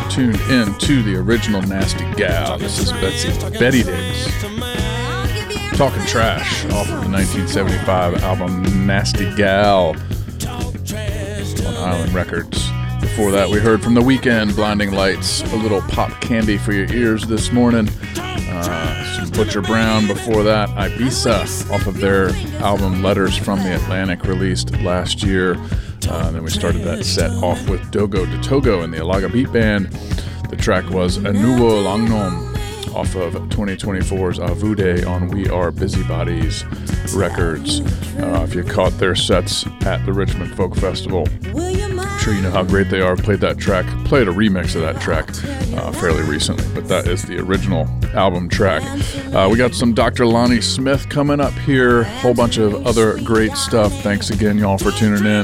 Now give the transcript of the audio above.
are tuned in to the original Nasty Gal. This is Betty Davis. Talking Trash off of the 1975 album Nasty Gal on Island Records. Before that, we heard from The Weeknd, Blinding Lights, a little pop candy for your ears this morning. Some Butcher Brown before that, Ibiza, off of their album Letters from the Atlantic, released last year. Then we started that set off with Dogo de Togo and the Alaga Beat Band. The track was A Nouveau Langnom off of 2024's Avude on We Are Busybodies Records. If you caught their sets at the Richmond Folk Festival, I'm sure you know how great they are. Played a remix of that track fairly recently, but that is the original album track. We got some Dr. Lonnie Smith coming up here, whole bunch of other great stuff. Thanks again, y'all, for tuning in.